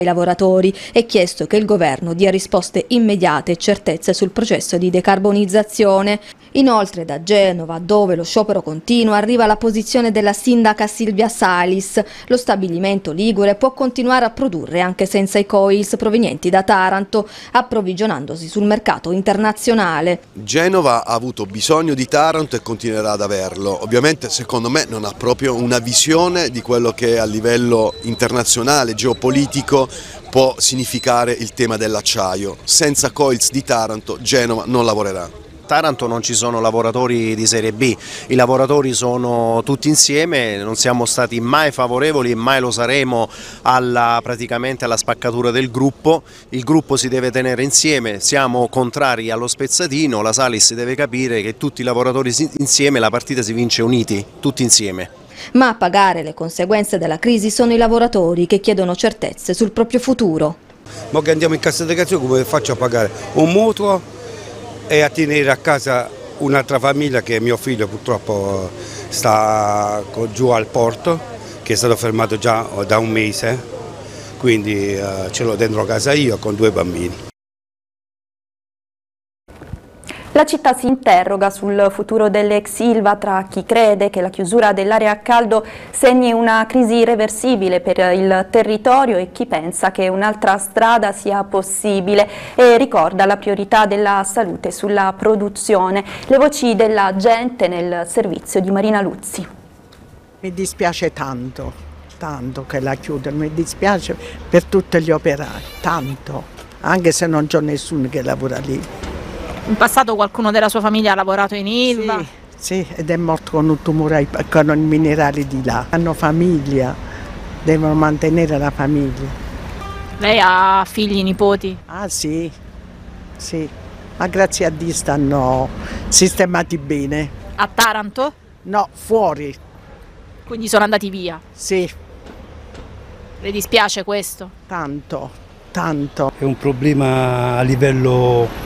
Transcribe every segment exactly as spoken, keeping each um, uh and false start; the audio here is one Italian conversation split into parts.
ai lavoratori e chiesto che il governo dia risposte immediate e certezze sul processo di decarbonizzazione. Inoltre da Genova, dove lo sciopero continua, arriva la posizione della sindaca Silvia Salis. Lo stabilimento ligure può continuare a produrre anche senza i coils provenienti da Taranto, approvvigionandosi sul mercato internazionale. Genova ha avuto bisogno di Taranto e continuerà ad averlo. Ovviamente secondo me non ha proprio una visione di quello che a livello internazionale, geopolitico, può significare il tema dell'acciaio. Senza coils di Taranto Genova non lavorerà. Taranto non ci sono lavoratori di serie B, i lavoratori sono tutti insieme, non siamo stati mai favorevoli e mai lo saremo alla, praticamente alla spaccatura del gruppo. Il gruppo si deve tenere insieme, siamo contrari allo spezzatino, la Salis deve capire che tutti i lavoratori insieme la partita si vince uniti, tutti insieme. Ma a pagare le conseguenze della crisi sono i lavoratori che chiedono certezze sul proprio futuro. Ma che andiamo in cassa integrazione, come faccio a pagare un mutuo e a tenere a casa un'altra famiglia che mio figlio purtroppo sta giù al porto, che è stato fermato già da un mese, quindi ce l'ho dentro casa io con due bambini. La città si interroga sul futuro dell'ex Ilva tra chi crede che la chiusura dell'area a caldo segni una crisi irreversibile per il territorio e chi pensa che un'altra strada sia possibile e ricorda la priorità della salute sulla produzione. Le voci della gente nel servizio di Marina Luzzi. Mi dispiace tanto, tanto che la chiudono, mi dispiace per tutti gli operai, tanto, anche se non c'è nessuno che lavora lì. In passato qualcuno della sua famiglia ha lavorato in Ilva? Sì, sì, ed è morto con un tumore con i minerali di là. Hanno famiglia, devono mantenere la famiglia. Lei ha figli, nipoti? Ah sì, sì, ma grazie a Dio stanno sistemati bene. A Taranto? No, fuori. Quindi sono andati via? Sì. Le dispiace questo? Tanto, tanto. È un problema a livello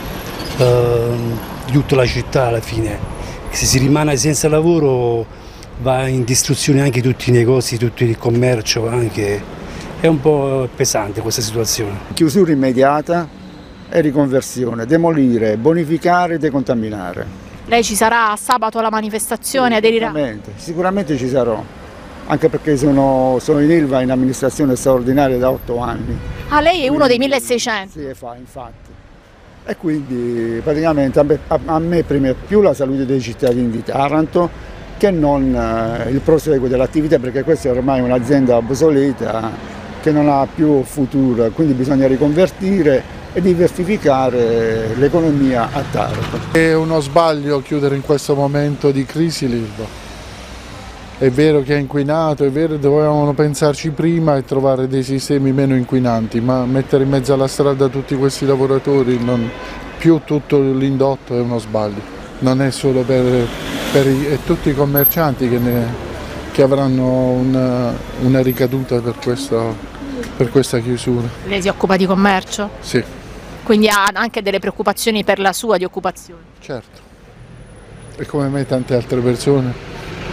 di tutta la città alla fine. Se si rimane senza lavoro va in distruzione anche tutti i negozi, tutto il commercio, anche. È un po' pesante questa situazione. Chiusura immediata e riconversione, demolire, bonificare, decontaminare. Lei ci sarà sabato alla manifestazione, aderirà? Sicuramente, sicuramente ci sarò, anche perché sono, sono in Ilva in amministrazione straordinaria da otto anni. Ah, lei è uno dei milleseicento? Sì, fa, infatti. E quindi praticamente a me, a, a me preme più la salute dei cittadini di Taranto che non eh, il proseguo dell'attività, perché questa è ormai un'azienda obsoleta che non ha più futuro, quindi bisogna riconvertire e diversificare l'economia a Taranto. È uno sbaglio chiudere in questo momento di crisi l'Ilva. È vero che è inquinato, è vero, dovevamo pensarci prima e trovare dei sistemi meno inquinanti, ma mettere in mezzo alla strada tutti questi lavoratori, non, più tutto l'indotto è uno sbaglio. Non è solo per, per i, è tutti i commercianti che, ne, che avranno una, una ricaduta per, questo, per questa chiusura. Lei si occupa di commercio? Sì. Quindi ha anche delle preoccupazioni per la sua di occupazione? Certo. E come me tante altre persone.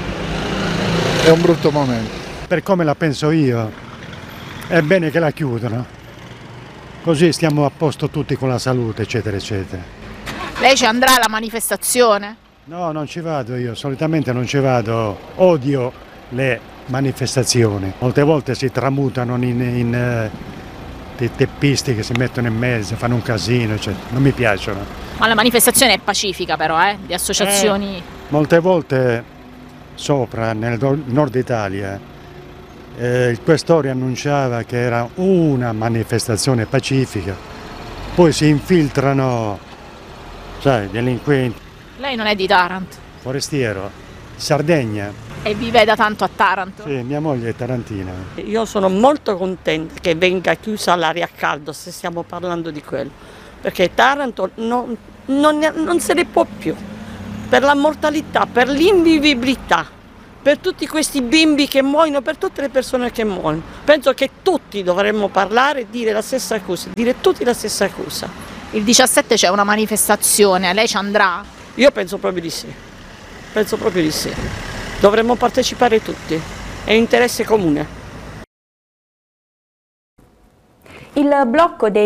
È un brutto momento. Per come la penso io, è bene che la chiudano, così stiamo a posto tutti con la salute, eccetera, eccetera. Lei ci andrà alla manifestazione? No, non ci vado io, solitamente non ci vado, odio le manifestazioni. Molte volte si tramutano in, in uh, dei teppisti che si mettono in mezzo, fanno un casino, eccetera. Non mi piacciono. Ma la manifestazione è pacifica però, eh? Di associazioni... Eh, molte volte... Sopra, nel nord Italia, eh, il questore annunciava che era una manifestazione pacifica, poi si infiltrano, sai, delinquenti. Lei non è di Taranto? Forestiero, Sardegna. E vive da tanto a Taranto? Sì, mia moglie è tarantina. Io sono molto contenta che venga chiusa l'aria a caldo, se stiamo parlando di quello, perché Taranto non, non, non se ne può più. Per la mortalità, per l'invivibilità, per tutti questi bimbi che muoiono, per tutte le persone che muoiono. Penso che tutti dovremmo parlare e dire la stessa cosa, dire tutti la stessa cosa. Il diciassette c'è una manifestazione, lei ci andrà? Io penso proprio di sì, penso proprio di sì. Dovremmo partecipare tutti, è interesse comune. Il blocco dei